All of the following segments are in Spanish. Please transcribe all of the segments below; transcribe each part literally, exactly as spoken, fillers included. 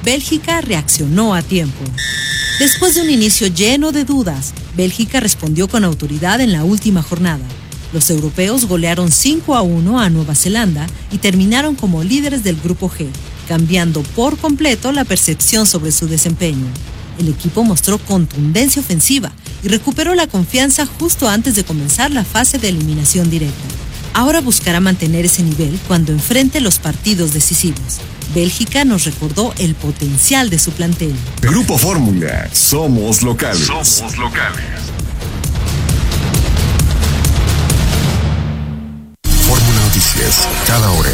Bélgica reaccionó a tiempo. Después de un inicio lleno de dudas, Bélgica respondió con autoridad en la última jornada. Los europeos golearon cinco a uno a Nueva Zelanda y terminaron como líderes del Grupo G, cambiando por completo la percepción sobre su desempeño. El equipo mostró contundencia ofensiva y recuperó la confianza justo antes de comenzar la fase de eliminación directa. Ahora buscará mantener ese nivel cuando enfrente los partidos decisivos. Bélgica nos recordó el potencial de su plantel. Grupo Fórmula, somos locales. Somos locales. Fórmula Noticias, cada hora.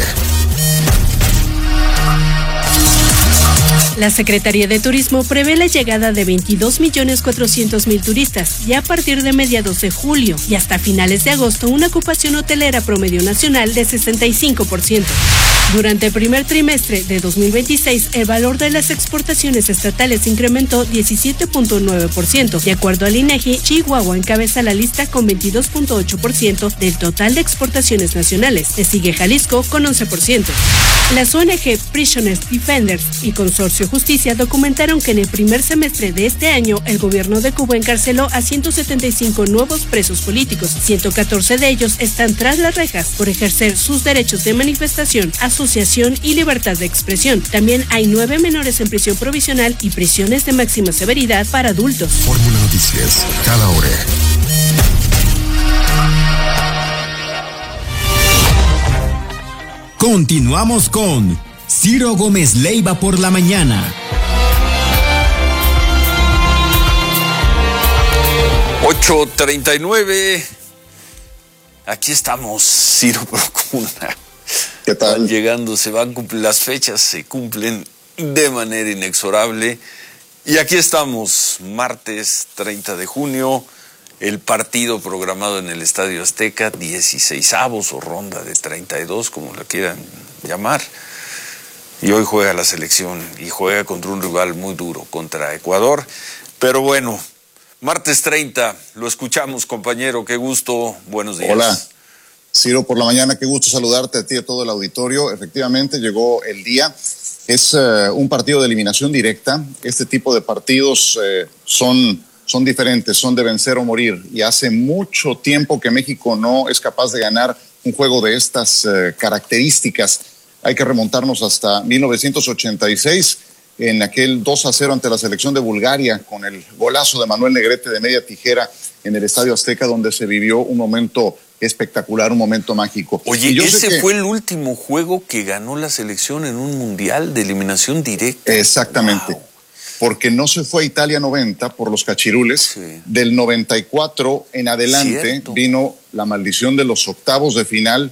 La Secretaría de Turismo prevé la llegada de veintidós millones cuatrocientos mil turistas ya a partir de mediados de julio y hasta finales de agosto una ocupación hotelera promedio nacional de sesenta y cinco por ciento. Durante el primer trimestre de dos mil veintiséis, el valor de las exportaciones estatales incrementó diecisiete punto nueve por ciento. De acuerdo al INEGI, Chihuahua encabeza la lista con veintidós punto ocho por ciento del total de exportaciones nacionales. Le sigue Jalisco con once por ciento. Las O N G Prisoners Defenders y Consorcio Justicia documentaron que en el primer semestre de este año el gobierno de Cuba encarceló a ciento setenta y cinco nuevos presos políticos. ciento catorce de ellos están tras las rejas por ejercer sus derechos de manifestación, asociación y libertad de expresión. También hay nueve menores en prisión provisional y prisiones de máxima severidad para adultos. Fórmula Noticias, cada hora. Continuamos con Ciro Gómez Leiva por la mañana. ocho treinta y nueve. Aquí estamos, Ciro Procuna. ¿Qué tal? Van llegando, se van cumplen las fechas, se cumplen de manera inexorable. Y aquí estamos, martes treinta de junio, el partido programado en el Estadio Azteca, dieciseisavos o ronda de treinta y dos, como la quieran llamar. Y hoy juega la selección y juega contra un rival muy duro, contra Ecuador. Pero bueno, martes treinta, lo escuchamos, compañero, qué gusto, buenos días. Hola, Ciro, por la mañana, qué gusto saludarte a ti y a todo el auditorio. Efectivamente, llegó el día. Es uh, un partido de eliminación directa. Este tipo de partidos eh, son... son diferentes, son de vencer o morir, y hace mucho tiempo que México no es capaz de ganar un juego de estas eh, características. Hay que remontarnos hasta mil novecientos ochenta y seis, en aquel dos a cero ante la selección de Bulgaria, con el golazo de Manuel Negrete de media tijera en el Estadio Azteca, donde se vivió un momento espectacular, un momento mágico. Oye, ese que... fue el último juego que ganó la selección en un mundial de eliminación directa. Exactamente. Wow. Porque no se fue a Italia noventa por los cachirules. Sí. Del noventa y cuatro en adelante Cierto. Vino la maldición de los octavos de final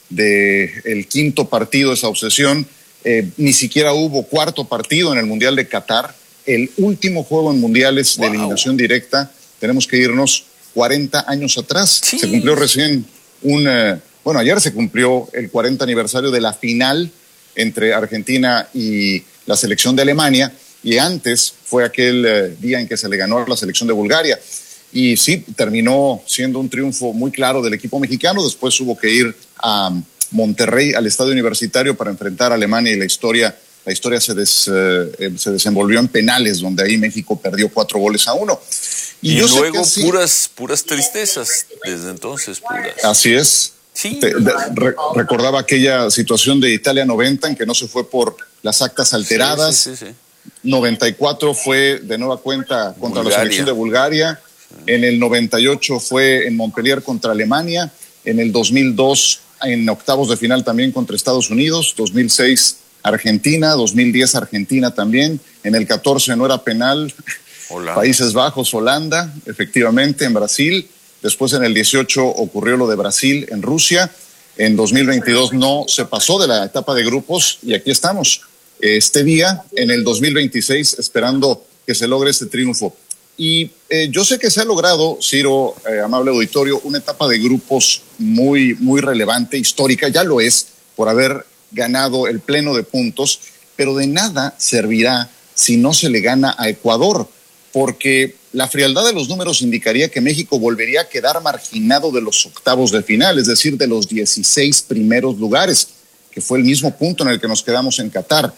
del quinto partido, esa obsesión. Eh, ni siquiera hubo cuarto partido en el Mundial de Qatar. El último juego en mundiales wow. de eliminación directa, tenemos que irnos cuarenta años atrás. Sí. Se cumplió recién un... Eh, bueno, ayer se cumplió el cuarenta aniversario de la final entre Argentina y la selección de Alemania. Y antes fue aquel eh, día en que se le ganó a la selección de Bulgaria. Y sí, terminó siendo un triunfo muy claro del equipo mexicano. Después hubo que ir a Monterrey, al estadio universitario, para enfrentar a Alemania, y la historia, la historia se, des, eh, se desenvolvió en penales, donde ahí México perdió cuatro goles a uno. Y, y luego así, puras, puras tristezas, desde entonces puras. Así es. Sí. Te, de, re, recordaba aquella situación de Italia noventa, en que no se fue por las actas alteradas. Sí, sí, sí, sí. noventa y cuatro fue de nueva cuenta contra Bulgaria. La selección de Bulgaria. Sí. En el noventa y ocho fue en Montpellier contra Alemania. En el dos mil dos en octavos de final también contra Estados Unidos. dos mil seis Argentina. dos mil diez Argentina también. En el catorce no era penal. Holanda. Países Bajos, Holanda, efectivamente, en Brasil. Después en el dieciocho ocurrió lo de Brasil en Rusia. En dos mil veintidós no se pasó de la etapa de grupos, y aquí estamos. Este día, en el dos mil veintiséis, esperando que se logre este triunfo. Y eh, yo sé que se ha logrado, Ciro, eh, amable auditorio, una etapa de grupos muy, muy relevante, histórica, ya lo es, por haber ganado el pleno de puntos, pero de nada servirá si no se le gana a Ecuador, porque la frialdad de los números indicaría que México volvería a quedar marginado de los octavos de final, es decir, de los dieciséis primeros lugares, que fue el mismo punto en el que nos quedamos en Qatar.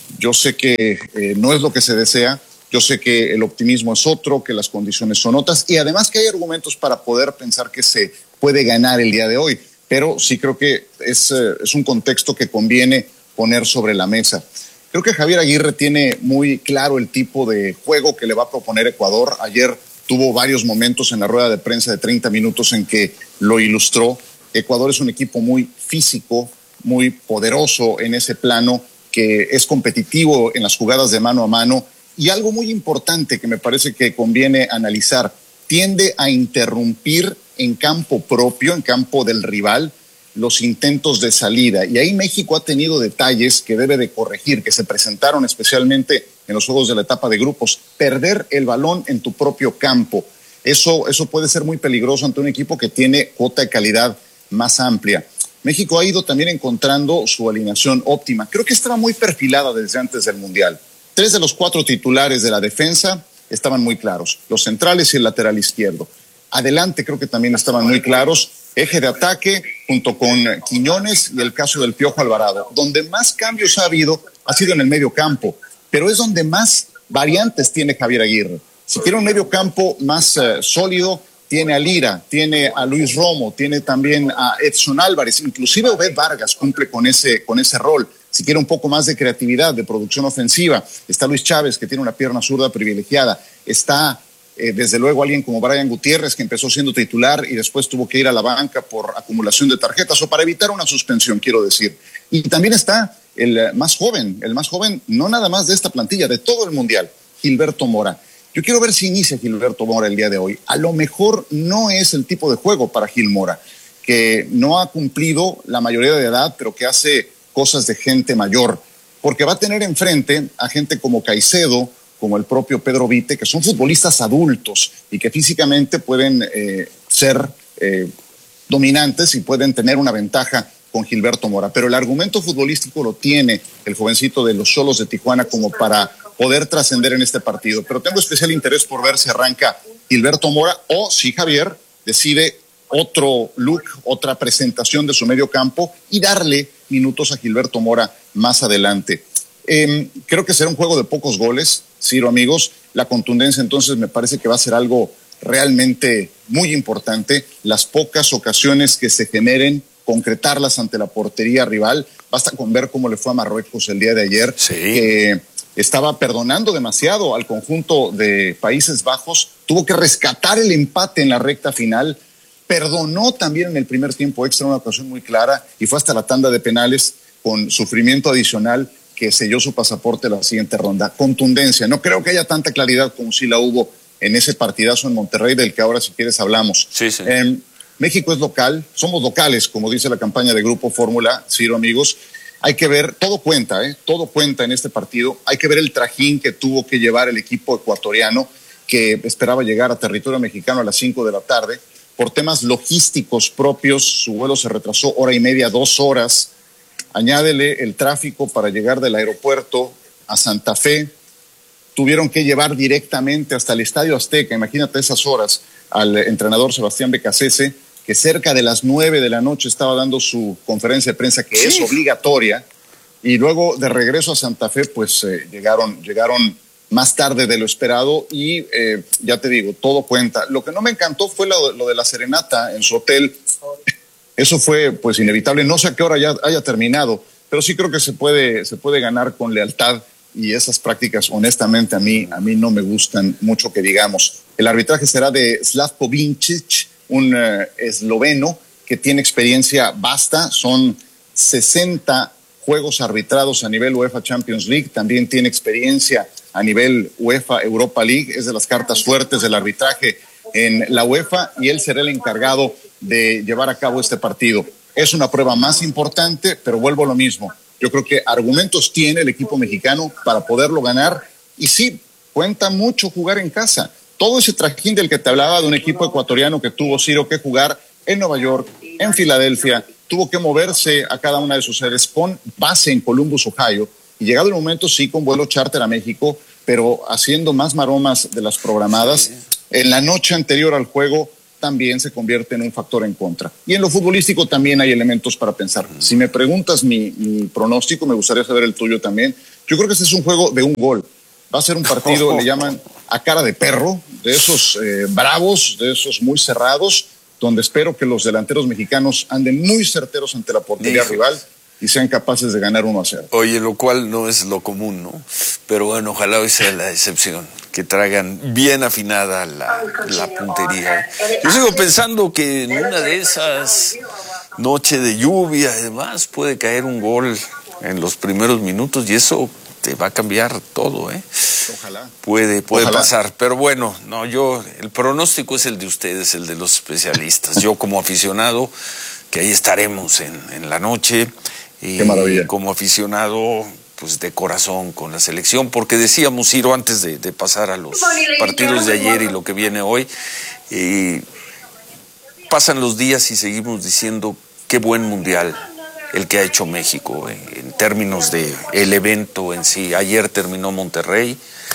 Yo sé que eh, no es lo que se desea, yo sé que el optimismo es otro, que las condiciones son otras y además que hay argumentos para poder pensar que se puede ganar el día de hoy, pero sí creo que es, eh, es un contexto que conviene poner sobre la mesa. Creo que Javier Aguirre tiene muy claro el tipo de juego que le va a proponer Ecuador. Ayer tuvo varios momentos en la rueda de prensa de treinta minutos en que lo ilustró. Ecuador es un equipo muy físico, muy poderoso en ese plano, que es competitivo en las jugadas de mano a mano y algo muy importante que me parece que conviene analizar, tiende a interrumpir en campo propio, en campo del rival, los intentos de salida. Y ahí México ha tenido detalles que debe de corregir, que se presentaron especialmente en los juegos de la etapa de grupos. Perder el balón en tu propio campo, eso, eso puede ser muy peligroso ante un equipo que tiene cuota de calidad más amplia. México ha ido también encontrando su alineación óptima. Creo que estaba muy perfilada desde antes del Mundial. Tres de los cuatro titulares de la defensa estaban muy claros, los centrales y el lateral izquierdo. Adelante creo que también estaban muy claros, eje de ataque junto con Quiñones y el caso del Piojo Alvarado. Donde más cambios ha habido ha sido en el medio campo, pero es donde más variantes tiene Javier Aguirre. Si quiere un medio campo más uh, sólido, tiene a Lira, tiene a Luis Romo, tiene también a Edson Álvarez, inclusive Obed Vargas cumple con ese, con ese rol. Si quiere un poco más de creatividad, de producción ofensiva, está Luis Chávez, que tiene una pierna zurda privilegiada, está eh, desde luego alguien como Brian Gutiérrez, que empezó siendo titular y después tuvo que ir a la banca por acumulación de tarjetas o para evitar una suspensión, quiero decir. Y también está el más joven, el más joven no nada más de esta plantilla, de todo el Mundial, Gilberto Mora. Yo quiero ver si inicia Gilberto Mora el día de hoy. A lo mejor no es el tipo de juego para Gil Mora, que no ha cumplido la mayoría de edad, pero que hace cosas de gente mayor, porque va a tener enfrente a gente como Caicedo, como el propio Pedro Vite, que son futbolistas adultos y que físicamente pueden eh, ser eh, dominantes y pueden tener una ventaja con Gilberto Mora. Pero el argumento futbolístico lo tiene el jovencito de los Xolos de Tijuana como para poder trascender en este partido. Pero tengo especial interés por ver si arranca Gilberto Mora o si Javier decide otro look, otra presentación de su medio campo y darle minutos a Gilberto Mora más adelante. Eh, creo que será un juego de pocos goles, Ciro, amigos. La contundencia entonces me parece que va a ser algo realmente muy importante. Las pocas ocasiones que se generen, concretarlas ante la portería rival. Basta con ver cómo le fue a Marruecos el día de ayer, sí. que estaba perdonando demasiado al conjunto de Países Bajos, tuvo que rescatar el empate en la recta final, perdonó también en el primer tiempo extra una ocasión muy clara y fue hasta la tanda de penales con sufrimiento adicional que selló su pasaporte la siguiente ronda. Contundencia, no creo que haya tanta claridad como si la hubo en ese partidazo en Monterrey, del que ahora si quieres hablamos. Sí, sí. Eh, México es local, somos locales, como dice la campaña de Grupo Fórmula, Ciro, amigos. Hay que ver, todo cuenta, ¿eh? todo cuenta en este partido. Hay que ver el trajín que tuvo que llevar el equipo ecuatoriano, que esperaba llegar a territorio mexicano a las cinco de la tarde. Por temas logísticos propios, su vuelo se retrasó hora y media, dos horas. Añádele el tráfico para llegar del aeropuerto a Santa Fe. Tuvieron que llevar directamente hasta el Estadio Azteca, imagínate esas horas, al entrenador Sebastián Becasese, que cerca de las nueve de la noche estaba dando su conferencia de prensa, que sí. es obligatoria, y luego de regreso a Santa Fe, pues eh, llegaron, llegaron más tarde de lo esperado y eh, ya te digo, todo cuenta. Lo que no me encantó fue lo, lo de la serenata en su hotel. Eso fue pues inevitable, no sé a qué hora ya haya terminado, pero sí creo que se puede, se puede ganar con lealtad y esas prácticas honestamente a mí, a mí no me gustan mucho que digamos. El arbitraje será de Slavko Vincic, un uh, esloveno que tiene experiencia vasta, son sesenta juegos arbitrados a nivel UEFA Champions League, también tiene experiencia a nivel UEFA Europa League, es de las cartas fuertes del arbitraje en la UEFA y él será el encargado de llevar a cabo este partido. Es una prueba más importante, pero vuelvo a lo mismo. Yo creo que argumentos tiene el equipo mexicano para poderlo ganar y sí, cuenta mucho jugar en casa. Todo ese trajín del que te hablaba de un equipo ecuatoriano que tuvo, Ciro, que jugar en Nueva York, en Filadelfia, tuvo que moverse a cada una de sus sedes con base en Columbus, Ohio, y llegado el momento sí con vuelo charter a México, pero haciendo más maromas de las programadas, en la noche anterior al juego también se convierte en un factor en contra. Y en lo futbolístico también hay elementos para pensar. Si me preguntas mi, mi pronóstico, me gustaría saber el tuyo también. Yo creo que este es un juego de un gol. Va a ser un partido, le llaman a cara de perro, de esos eh, bravos, de esos muy cerrados, donde espero que los delanteros mexicanos anden muy certeros ante la portería Dijo. rival y sean capaces de ganar uno a cero. Oye, lo cual no es lo común, ¿no? Pero bueno, ojalá hoy sea la excepción, que traigan bien afinada la, la puntería. Yo sigo pensando que en una de esas noches de lluvia y demás puede caer un gol en los primeros minutos y eso te va a cambiar todo, ¿eh? Ojalá. Puede, puede Ojalá. pasar, pero bueno, no, yo, el pronóstico es el de ustedes, el de los especialistas. Yo como aficionado, que ahí estaremos en, en la noche, y Qué maravilla. como aficionado, pues de corazón con la selección, porque decíamos, Ciro, antes de, de pasar a los partidos de ayer y lo que viene hoy, y pasan los días y seguimos diciendo qué buen mundial el que ha hecho México en, en términos de el evento en sí. Ayer terminó Monterrey,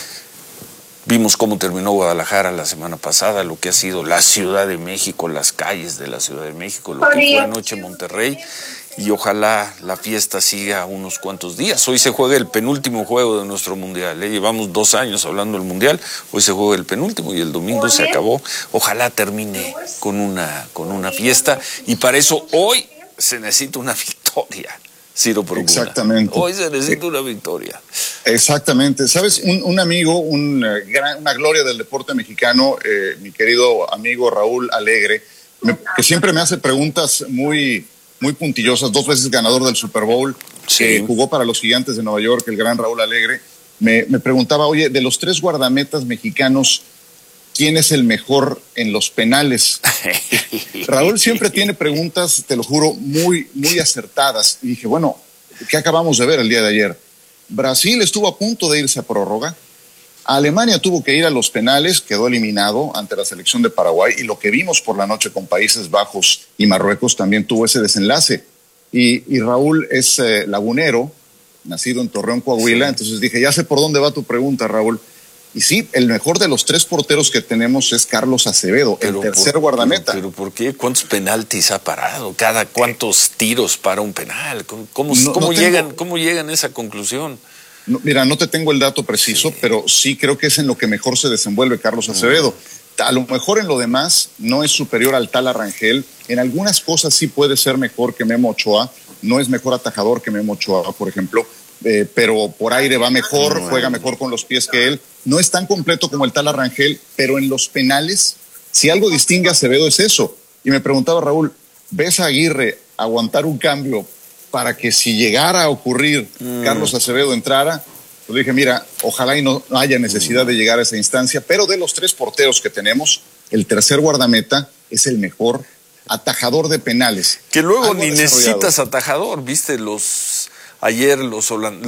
vimos cómo terminó Guadalajara la semana pasada, lo que ha sido la Ciudad de México, las calles de la Ciudad de México, lo que fue anoche Monterrey, y ojalá la fiesta siga unos cuantos días. Hoy se juega el penúltimo juego de nuestro mundial, ¿eh? Llevamos dos años hablando del mundial, hoy se juega el penúltimo y el domingo se acabó. Ojalá termine con una, con una fiesta, y para eso hoy se necesita una victoria, Ciro Procuna. Exactamente. Hoy se necesita una victoria. Exactamente. ¿Sabes? Un, un amigo, un, uh, gran, una gloria del deporte mexicano, eh, mi querido amigo Raúl Alegre, me, que siempre me hace preguntas muy, muy puntillosas, dos veces ganador del Super Bowl, Sí. que jugó para los Gigantes de Nueva York, el gran Raúl Alegre, me, me preguntaba, oye, de los tres guardametas mexicanos, ¿quién es el mejor en los penales? Raúl siempre tiene preguntas, te lo juro, muy, muy acertadas. Y dije, bueno, ¿qué acabamos de ver el día de ayer? Brasil estuvo a punto de irse a prórroga. Alemania tuvo que ir a los penales, quedó eliminado ante la selección de Paraguay. Y lo que vimos por la noche con Países Bajos y Marruecos también tuvo ese desenlace. Y, y Raúl es eh, lagunero, nacido en Torreón, Coahuila. Sí. Entonces dije, ya sé por dónde va tu pregunta, Raúl. Y sí, el mejor de los tres porteros que tenemos es Carlos Acevedo, pero el tercer por, guardameta. Pero, pero ¿por qué? ¿Cuántos penaltis ha parado? ¿Cada cuántos tiros para un penal? ¿Cómo, cómo, no, cómo no llegan, tengo, ¿cómo llegan a esa conclusión? No, mira, no te tengo el dato preciso, sí. pero sí creo que es en lo que mejor se desenvuelve Carlos Acevedo. Mm. A lo mejor en lo demás no es superior al Tala Rangel. En algunas cosas sí puede ser mejor que Memo Ochoa. No es mejor atajador que Memo Ochoa, por ejemplo. Eh, pero por aire va mejor, no, juega mejor con los pies que él. No es tan completo como el Tala Rangel, pero en los penales, si algo distingue a Acevedo es eso. Y me preguntaba Raúl, ¿ves a Aguirre aguantar un cambio para que si llegara a ocurrir mm. Carlos Acevedo entrara? Pues dije, mira, ojalá y no haya necesidad de llegar a esa instancia, pero de los tres porteros que tenemos, el tercer guardameta es el mejor atajador de penales. Que luego ni necesitas atajador, viste los... Ayer los,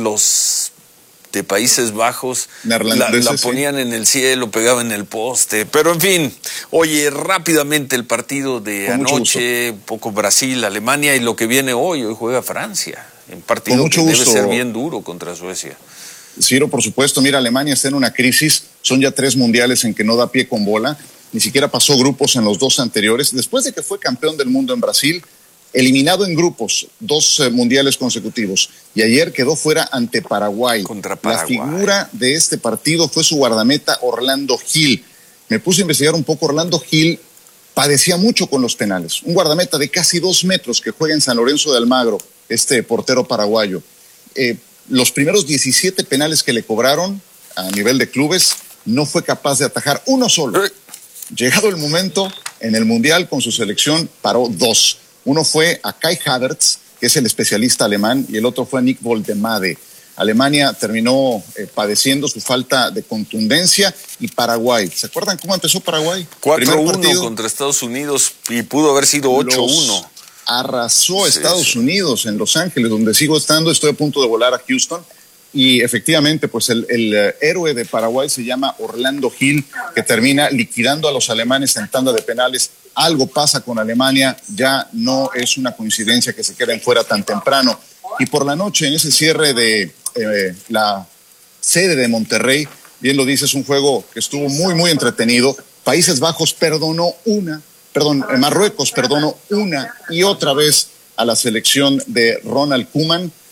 los de Países Bajos la, la ponían sí. en el cielo, pegaban en el poste. Pero en fin, oye, rápidamente el partido de Con anoche, un poco Brasil, Alemania y lo que viene hoy. Hoy juega Francia, en partido que debe gusto. ser bien duro contra Suecia. Ciro, por supuesto, mira, Alemania está en una crisis. Son ya tres mundiales en que no da pie con bola. Ni siquiera pasó grupos en los dos anteriores. Después de que fue campeón del mundo en Brasil, eliminado en grupos, dos eh, mundiales consecutivos, y ayer quedó fuera ante Paraguay. Contra Paraguay. La figura de este partido fue su guardameta Orlando Gil. Me puse a investigar un poco. Orlando Gil padecía mucho con los penales. Un guardameta de casi dos metros que juega en San Lorenzo de Almagro, este portero paraguayo. Eh, los primeros diecisiete penales que le cobraron a nivel de clubes, no fue capaz de atajar uno solo. Llegado el momento, en el Mundial con su selección, paró dos. Uno fue a Kai Havertz, que es el especialista alemán, y el otro fue a Nick Woldemade. Alemania terminó eh, padeciendo su falta de contundencia, y Paraguay. ¿Se acuerdan cómo empezó Paraguay? cuatro uno contra Estados Unidos y pudo haber sido ocho uno. Arrasó a sí, Estados sí. Unidos en Los Ángeles, donde sigo estando. Estoy a punto de volar a Houston. Y efectivamente, pues el, el uh, héroe de Paraguay se llama Orlando Gil, que termina liquidando a los alemanes en tanda de penales. Algo pasa con Alemania, ya no es una coincidencia que se queden fuera tan temprano. Y por la noche, en ese cierre de eh, la sede de Monterrey, bien lo dices, un juego que estuvo muy, muy entretenido. Países Bajos perdonó una, perdón, eh, Marruecos perdonó una y otra vez a la selección de Ronald Koeman.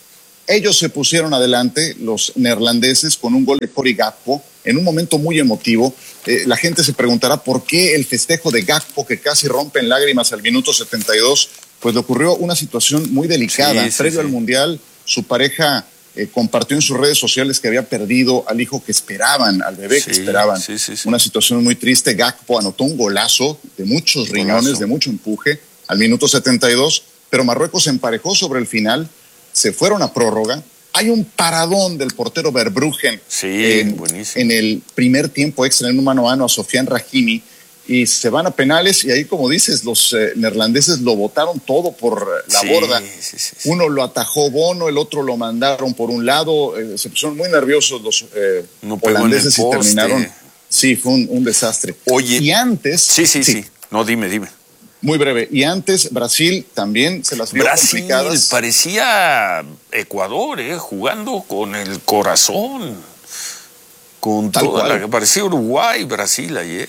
Ellos se pusieron adelante, los neerlandeses, con un gol de Cody Gakpo en un momento muy emotivo. Eh, la gente se preguntará por qué el festejo de Gakpo, que casi rompe en lágrimas al minuto setenta y dos, pues le ocurrió una situación muy delicada. Sí, sí, Previo sí. al Mundial, su pareja eh, compartió en sus redes sociales que había perdido al hijo que esperaban, al bebé Sí, que esperaban. sí, sí, sí. Una situación muy triste. Gakpo anotó un golazo de muchos Golazo. riñones, de mucho empuje, al minuto setenta y dos, pero Marruecos se emparejó sobre el final. Se fueron a prórroga. Hay un paradón del portero Verbruggen Sí, en, buenísimo. en el primer tiempo extra en un mano a mano a Sofiane Rahimi y se van a penales y ahí, como dices, los eh, neerlandeses lo botaron todo por eh, la Sí, borda. sí, sí, sí. Uno lo atajó Bono, el otro lo mandaron por un lado. Eh, se pusieron muy nerviosos los eh, No pegó en el holandeses y poste. terminaron. Sí, fue un, un desastre. Oye. Y antes. Sí, sí, sí, No, dime, dime. Muy breve. Y antes, Brasil también se las vio Brasil complicadas. parecía Ecuador, eh, jugando con el corazón. Con Tal toda cual. la. Parecía Uruguay, Brasil ayer.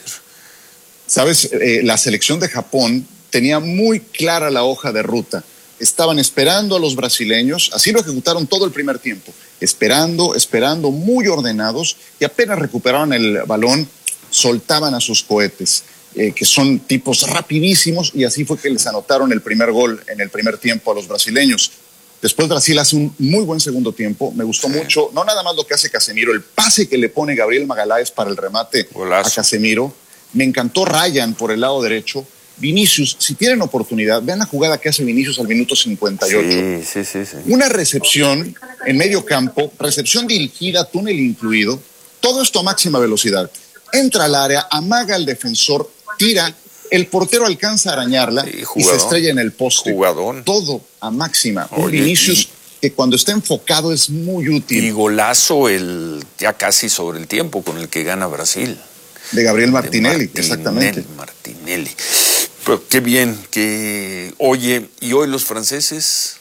Sabes, eh, la selección de Japón tenía muy clara la hoja de ruta. Estaban esperando a los brasileños, así lo ejecutaron todo el primer tiempo, esperando, esperando, muy ordenados, y apenas recuperaban el balón, soltaban a sus cohetes, eh, que son tipos rapidísimos, y así fue que les anotaron el primer gol en el primer tiempo a los brasileños. Después Brasil hace un muy buen segundo tiempo, me gustó Sí. mucho, no nada más lo que hace Casemiro, el pase que le pone Gabriel Magaláes para el remate Golazo. a Casemiro. Me encantó Ryan por el lado derecho. Vinicius, si tienen oportunidad, vean la jugada que hace Vinicius al minuto cincuenta y ocho. Sí, sí, sí, sí. Una recepción en medio campo, recepción dirigida, túnel incluido, todo esto a máxima velocidad. Entra al área, amaga al defensor, tira, el portero alcanza a arañarla Sí, y se jugadón. estrella en el poste. Jugadón. Todo a máxima. Un Oye, Vinicius y- que cuando está enfocado es muy útil. Y golazo el ya casi sobre el tiempo con el que gana Brasil. De Gabriel De Martinelli, Martinelli, exactamente. Martinelli. Pero qué bien, que oye, y hoy los franceses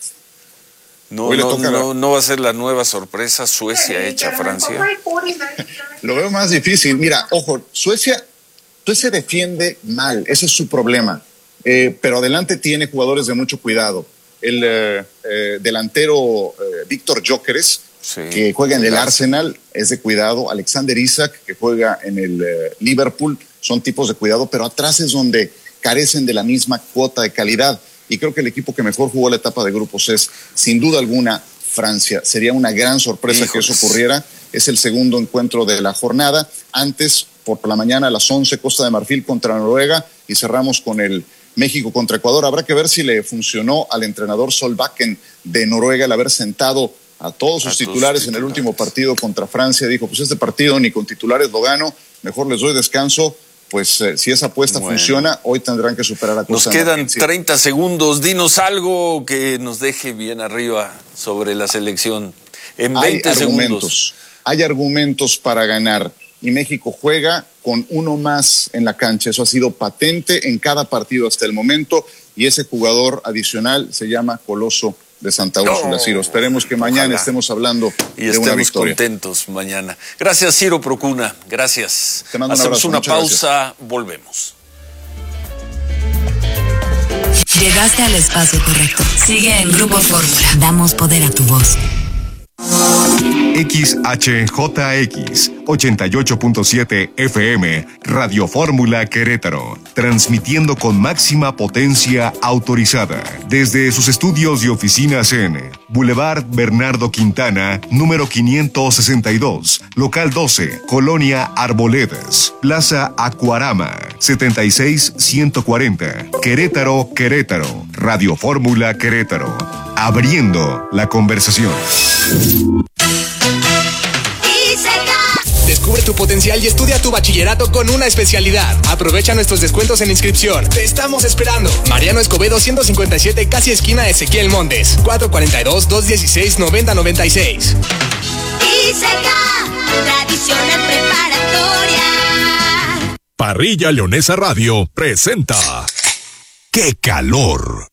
no, Hoy le no, toca no, la- no va a ser la nueva sorpresa Suecia hecha Francia. Lo veo más difícil. Mira, ojo, Suecia, Suecia defiende mal, ese es su problema. Eh, pero adelante tiene jugadores de mucho cuidado. El eh, eh, delantero eh, Víctor Gyökeres, Sí, que juega en el el Arsenal, es de cuidado. Alexander Isak, que juega en el eh, Liverpool, son tipos de cuidado, pero atrás es donde carecen de la misma cuota de calidad. Y creo que el equipo que mejor jugó la etapa de grupos es, sin duda alguna, Francia. Sería una gran sorpresa Híjoles. que eso ocurriera. Es el segundo encuentro de la jornada. Antes, por la mañana a las once, Costa de Marfil contra Noruega, y cerramos con el México contra Ecuador. Habrá que ver si le funcionó al entrenador Solbakken de Noruega el haber sentado a todos sus A todos titulares sus en el titulares. último partido contra Francia. Dijo, pues este partido ni con titulares lo gano, mejor les doy descanso. Pues eh, si esa apuesta Bueno. funciona, hoy tendrán que superar a Nos Costa de quedan Marfil. Sí. treinta segundos. Dinos algo que nos deje bien arriba sobre la selección. En Hay veinte argumentos, segundos. hay argumentos para ganar y México juega con uno más en la cancha. Eso ha sido patente en cada partido hasta el momento y ese jugador adicional se llama Coloso de Santa Úrsula, Oh, Ciro. Esperemos que mañana ojalá. estemos hablando Y de una estemos victoria. contentos mañana. Gracias, Ciro Procuna. Gracias. Te mando un Hacemos abrazo, una muchas pausa. Volvemos. Llegaste al espacio correcto. Sigue en Grupo Fórmula. Damos poder a tu voz. X H J X ochenta y ocho punto siete F M Radio Fórmula Querétaro, transmitiendo con máxima potencia autorizada desde sus estudios y oficinas en Boulevard Bernardo Quintana, número quinientos sesenta y dos, local doce, Colonia Arboledas, Plaza Acuarama, setenta y seis ciento cuarenta, Querétaro, Querétaro, Radio Fórmula Querétaro, abriendo la conversación. Descubre tu potencial y estudia tu bachillerato con una especialidad. Aprovecha nuestros descuentos en inscripción. Te estamos esperando. Mariano Escobedo ciento cincuenta y siete, casi esquina Ezequiel Montes. cuatro cuatro dos, dos uno seis, nueve cero nueve seis. Tradicional preparatoria. Parrilla Leonesa Radio presenta ¡Qué calor!